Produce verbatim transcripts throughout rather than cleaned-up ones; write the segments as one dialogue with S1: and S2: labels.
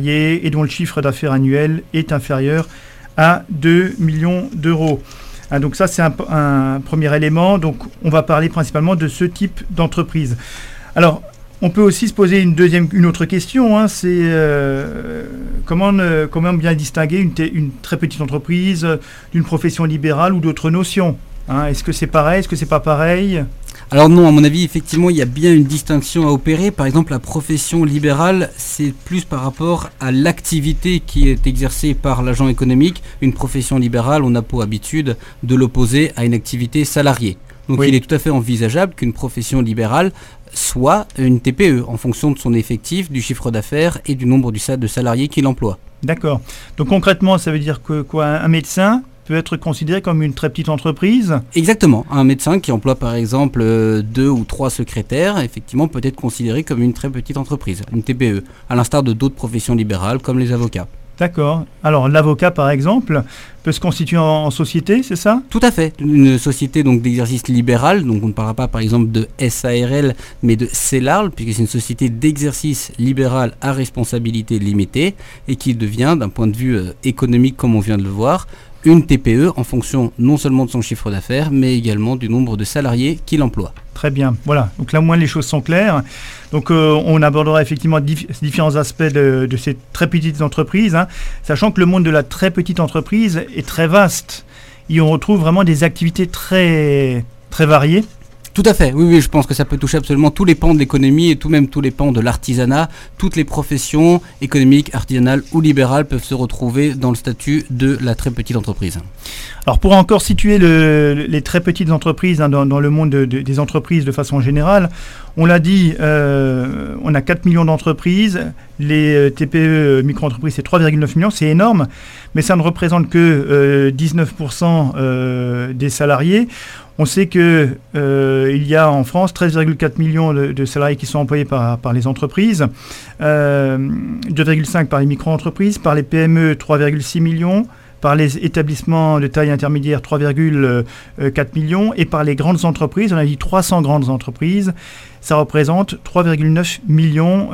S1: et dont le chiffre d'affaires annuel est inférieur à deux millions d'euros. Hein, donc ça, c'est un, un premier élément. Donc on va parler principalement de ce type d'entreprise. Alors, on peut aussi se poser une deuxième, une autre question, hein, c'est euh, comment, euh, comment bien distinguer une, t- une très petite entreprise d'une profession libérale ou d'autres notions, hein. Est-ce que c'est pareil, est-ce que c'est pas pareil ?
S2: Alors non, à mon avis, effectivement, il y a bien une distinction à opérer. Par exemple, la profession libérale, c'est plus par rapport à l'activité qui est exercée par l'agent économique. Une profession libérale, on a pour habitude de l'opposer à une activité salariée. Donc oui. Il est tout à fait envisageable qu'une profession libérale soit une T P E en fonction de son effectif, du chiffre d'affaires et du nombre de salariés qu'il emploie.
S1: D'accord. Donc concrètement, ça veut dire que quoi, un médecin peut être considéré comme une très petite entreprise ?
S2: Exactement. Un médecin qui emploie par exemple euh, deux ou trois secrétaires, effectivement, peut être considéré comme une très petite entreprise, une T P E, à l'instar de d'autres professions libérales comme les avocats.
S1: D'accord. Alors l'avocat, par exemple, peut se constituer en, en société, c'est ça ?
S2: Tout à fait. Une société donc d'exercice libéral, donc on ne parlera pas par exemple de S A R L, mais de C E L A R L, puisque c'est une société d'exercice libéral à responsabilité limitée et qui devient, d'un point de vue euh, économique, comme on vient de le voir, une T P E en fonction non seulement de son chiffre d'affaires, mais également du nombre de salariés qu'il emploie.
S1: Très bien, voilà. Donc là, au moins, les choses sont claires. Donc, euh, on abordera effectivement dif- différents aspects de, de ces très petites entreprises, hein, sachant que le monde de la très petite entreprise est très vaste. Et on retrouve vraiment des activités très, très variées.
S2: Tout à fait, oui, oui, je pense que ça peut toucher absolument tous les pans de l'économie et tout même tous les pans de l'artisanat. Toutes les professions économiques, artisanales ou libérales peuvent se retrouver dans le statut de la très petite entreprise.
S1: Alors pour encore situer le, les très petites entreprises hein, dans, dans le monde de, de, des entreprises de façon générale, on l'a dit, euh, on a quatre millions d'entreprises, les T P E micro-entreprises c'est trois virgule neuf millions, c'est énorme, mais ça ne représente que euh, dix-neuf pour cent euh, des salariés. On sait qu'il euh, y a en France treize virgule quatre millions de, de salariés qui sont employés par, par les entreprises, euh, deux virgule cinq par les micro-entreprises, par les P M E trois virgule six millions, par les établissements de taille intermédiaire trois virgule quatre millions et par les grandes entreprises, on a dit trois cents grandes entreprises, ça représente trois virgule neuf millions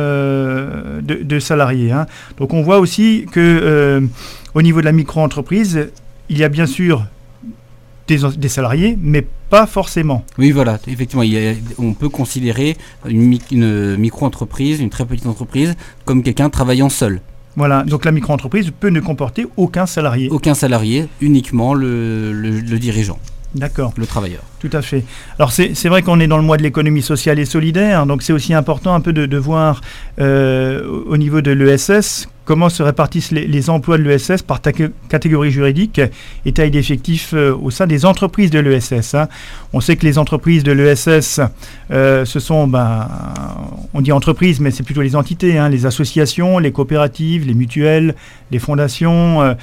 S1: euh, de, de salariés. Hein. Donc on voit aussi que euh, au niveau de la micro-entreprise, il y a bien sûr Des, des salariés, mais pas forcément.
S2: Oui, voilà, effectivement, il y a, on peut considérer une, une micro-entreprise, une très petite entreprise, comme quelqu'un travaillant seul.
S1: Voilà, donc la micro-entreprise peut ne comporter aucun salarié.
S2: Aucun salarié, uniquement le, le, le dirigeant.
S1: D'accord.
S2: Le travailleur.
S1: Tout à fait. Alors c'est, c'est vrai qu'on est dans le mois de l'économie sociale et solidaire, donc c'est aussi important un peu de, de voir euh, au niveau de l'E S S comment se répartissent les, les emplois de l'E S S par ta- catégorie juridique et taille d'effectifs euh, au sein des entreprises de l'E S S. Hein. On sait que les entreprises de l'E S S, euh, ce sont, ben, on dit entreprises, mais c'est plutôt les entités, hein, les associations, les coopératives, les mutuelles, les fondations. Euh,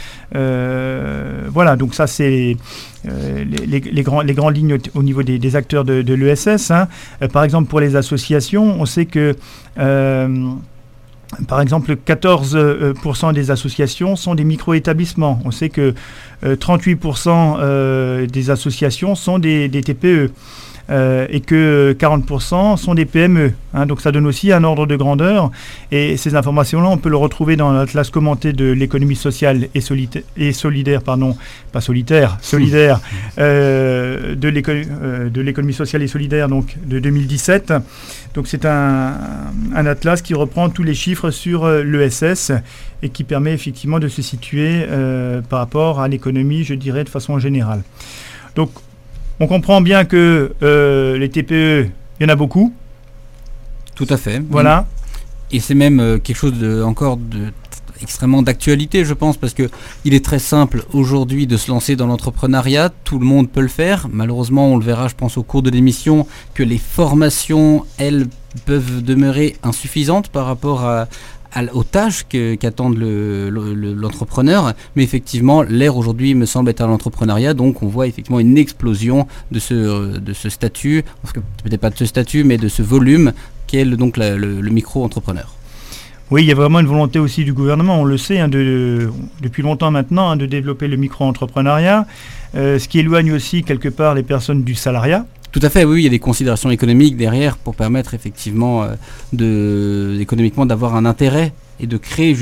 S1: euh, voilà, donc ça c'est euh, les, les, les, grands, les grandes lignes au, au niveau des, des acteurs de, de l'E S S. Hein. Euh, par exemple, pour les associations, on sait que euh, par exemple, quatorze pour cent des associations sont des micro-établissements. On sait que euh, trente-huit pour cent euh, des associations sont des, des T P E euh, et que quarante pour cent sont des P M E. Hein, donc ça donne aussi un ordre de grandeur. Et ces informations-là, on peut le retrouver dans l'atlas commenté de l'économie sociale et, solita- et solidaire, pardon, pas solitaire, solidaire, euh, de, l'éco- euh, de l'économie sociale et solidaire donc, de deux mille dix-sept. Donc c'est un, un atlas qui reprend tous les chiffres sur euh, l'E S S et qui permet effectivement de se situer euh, par rapport à l'économie, je dirais, de façon générale. Donc on comprend bien que euh, les T P E, il y en a beaucoup.
S2: Tout à fait.
S1: Voilà.
S2: Et c'est même euh, quelque chose de, encore de extrêmement d'actualité, je pense, parce que il est très simple aujourd'hui de se lancer dans l'entrepreneuriat. Tout le monde peut le faire. Malheureusement, on le verra, je pense, au cours de l'émission, que les formations, elles, peuvent demeurer insuffisantes par rapport à, à, aux tâches que, qu'attendent le, le, l'entrepreneur. Mais effectivement, l'ère aujourd'hui me semble être à l'entrepreneuriat, donc on voit effectivement une explosion de ce, de ce statut, parce que peut-être pas de ce statut, mais de ce volume qu'est le, donc la, le, le micro-entrepreneur.
S1: Oui, il y a vraiment une volonté aussi du gouvernement, on le sait, hein, de, depuis longtemps maintenant, hein, de développer le micro-entrepreneuriat, euh, ce qui éloigne aussi quelque part les personnes du salariat.
S2: Tout à fait, oui, il y a des considérations économiques derrière pour permettre effectivement euh, de, économiquement d'avoir un intérêt et de créer